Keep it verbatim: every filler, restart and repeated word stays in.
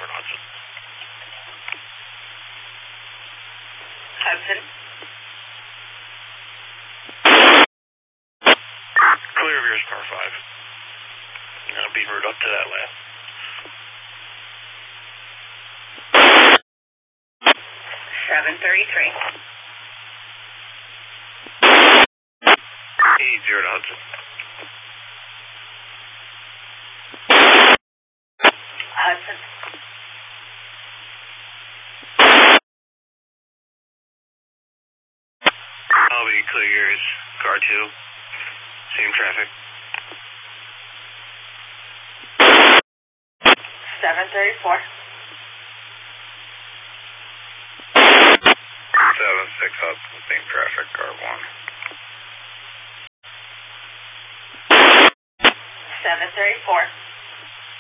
over in Hudson. Hudson. Clear of yours, car five. I'm going to beat route up to that lane. seven thirty-three. eight zero to Hudson. Hudson. I'll be clear yours, car two. Same traffic. seven thirty-four. seven six Hudson, same traffic, car one. seven thirty-four.